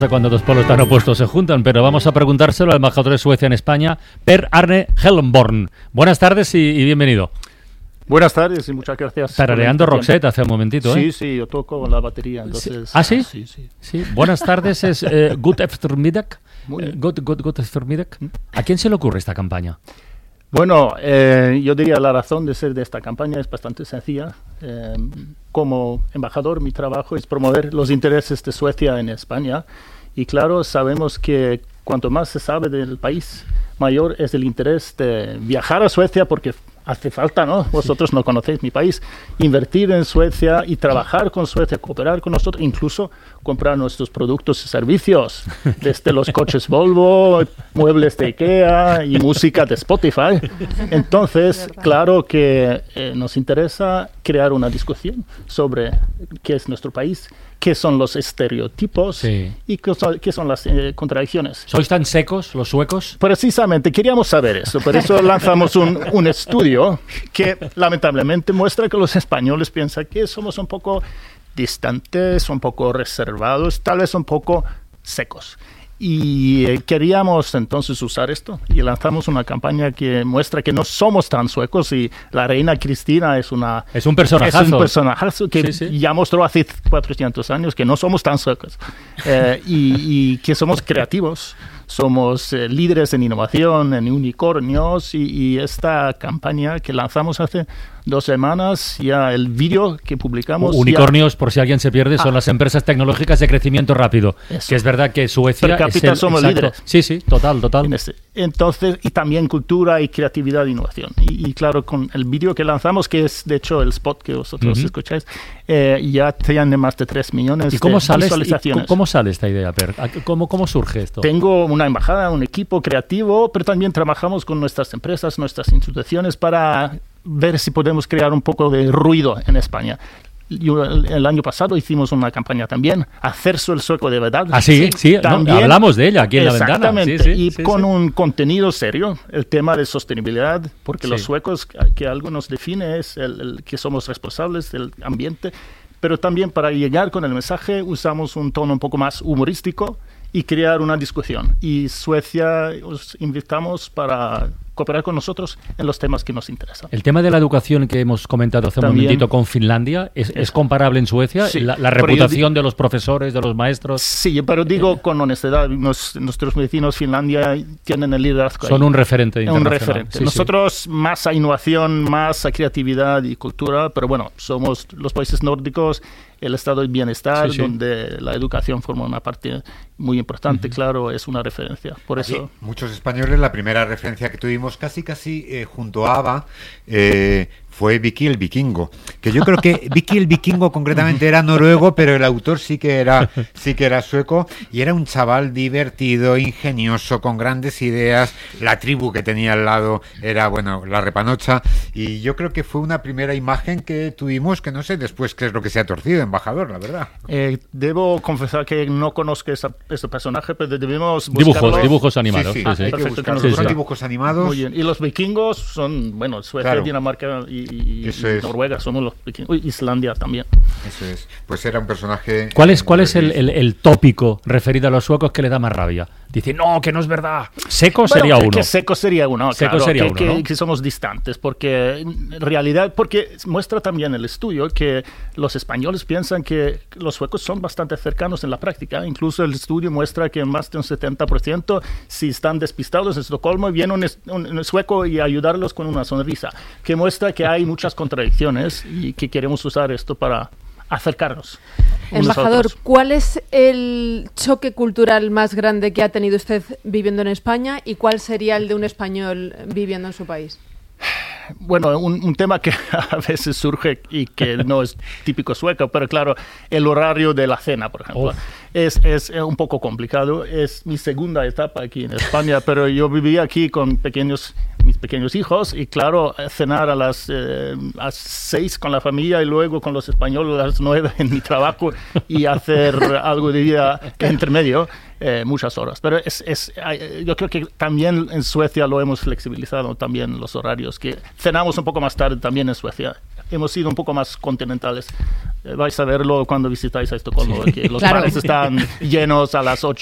Cuando dos polos tan opuestos se juntan, pero vamos a preguntárselo al embajador de Suecia en España, Per Arne Helmborn. Buenas tardes y bienvenido. Buenas tardes y muchas gracias. Tarareando Roxette hace un momentito, ¿eh? Sí, yo toco la batería, entonces... ¿Ah, sí? Sí. Buenas tardes es Good Eftermiddag. Good Eftermiddag. ¿A quién se le ocurre esta campaña? Bueno, yo diría la razón de ser de esta campaña es bastante sencilla. Como embajador, mi trabajo es promover los intereses de Suecia en España. Y claro, sabemos que cuanto más se sabe del país, mayor es el interés de viajar a Suecia porque hace falta, ¿no? Vosotros no conocéis mi país. Invertir en Suecia y trabajar con Suecia, cooperar con nosotros, incluso comprar nuestros productos y servicios, desde los coches Volvo, muebles de IKEA y música de Spotify. Entonces, claro que nos interesa crear una discusión sobre qué es nuestro país, qué son los estereotipos y qué son las contradicciones. ¿Sois tan secos los suecos? Precisamente, queríamos saber eso. Por eso lanzamos un estudio que lamentablemente muestra que los españoles piensan que somos un poco distantes, un poco reservados, tal vez un poco secos. Y queríamos entonces usar esto y lanzamos una campaña que muestra que no somos tan suecos y la reina Cristina es un personajazo. Es un personajazo que ya mostró hace 400 años que no somos tan suecos y que somos creativos. Somos líderes en innovación, en unicornios y esta campaña que lanzamos hace 2 semanas, ya el vídeo que publicamos... Unicornios, por si alguien se pierde, son las empresas tecnológicas de crecimiento rápido. Eso. Que es verdad que Suecia... Per cápita somos líderes. Sí, total. Entonces, y también cultura y creatividad e innovación. Y claro, con el vídeo que lanzamos, que es de hecho el spot que vosotros escucháis, ya tiene más de 3 millones de visualizaciones. ¿Cómo sale esta idea, Per? ¿Cómo surge esto? Tengo una embajada, un equipo creativo, pero también trabajamos con nuestras empresas, nuestras instituciones para ver si podemos crear un poco de ruido en España. El año pasado hicimos una campaña también, Hacerse el sueco de verdad. Ah, sí, también, hablamos de ella aquí en La Ventana. Exactamente, con un contenido serio, el tema de sostenibilidad, porque los suecos, que algo nos define es el que somos responsables del ambiente, pero también para llegar con el mensaje usamos un tono un poco más humorístico y crear una discusión. Y Suecia os invitamos para cooperar con nosotros en los temas que nos interesan. El tema de la educación que hemos comentado hace un momentito con Finlandia, ¿es comparable en Suecia? Sí, la reputación de los profesores, de los maestros. Sí, pero digo con honestidad, nuestros vecinos Finlandia tienen el liderazgo. Son un referente internacional. Un referente. Nosotros más a innovación, más a creatividad y cultura, pero bueno, somos los países nórdicos, el estado de bienestar, donde la educación forma una parte muy importante, claro, es una referencia. Por aquí, eso muchos españoles, la primera referencia que tuvimos casi junto a ABBA fue Vicky el Vikingo, que yo creo que Vicky el Vikingo concretamente era noruego, pero el autor sí que era sueco, y era un chaval divertido, ingenioso, con grandes ideas. La tribu que tenía al lado era, la repanocha, y yo creo que fue una primera imagen que tuvimos, que no sé después qué es lo que se ha torcido, embajador, la verdad. Debo confesar que no conozco ese personaje, pero debemos buscarlo. Dibujos animados. Sí. Hay que buscarlos. Son dibujos animados. Muy bien. Y los vikingos son, Suecia, Dinamarca y Noruega, somos los vikingos. Islandia también. Eso es. Pues era un personaje... ¿Cuál es el tópico referido a los suecos que le da más rabia? Dice, no, que no es verdad. Seco sería uno. Que seco sería uno, seco claro, sería uno, ¿no? Que somos distantes, porque en realidad, porque muestra también el estudio que los españoles piensan que los suecos son bastante cercanos en la práctica. Incluso el estudio muestra que más de un 70%, si están despistados en Estocolmo, viene un sueco y ayudarlos con una sonrisa, que muestra que hay muchas contradicciones y que queremos usar esto para acercarnos. Embajador, ¿cuál es el choque cultural más grande que ha tenido usted viviendo en España y cuál sería el de un español viviendo en su país? Bueno, un tema que a veces surge y que no es típico sueco, pero claro, el horario de la cena, por ejemplo, es un poco complicado. Es mi segunda etapa aquí en España, pero yo vivía aquí con mis pequeños hijos y claro, cenar a las 6 con la familia y luego con los españoles a las 9 en mi trabajo y hacer algo de día entre medio. Muchas horas, pero yo creo que también en Suecia lo hemos flexibilizado también los horarios, que cenamos un poco más tarde también en Suecia, hemos sido un poco más continentales. Vais a verlo cuando visitáis a Estocolmo, que los Claro. bares están llenos a las 8